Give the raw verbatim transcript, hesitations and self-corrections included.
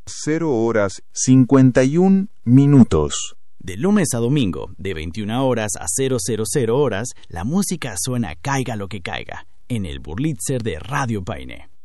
cero horas cincuenta y un minutos. De lunes a domingo, de veintiuna horas a cero horas, la música suena caiga lo que caiga, en el Burlitzer de Radio Paine.